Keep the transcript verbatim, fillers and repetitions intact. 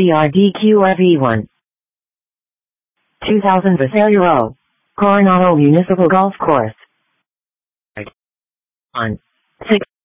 C R D Q R V one. two thousand Vassalero, Coronado Municipal Golf Course. On six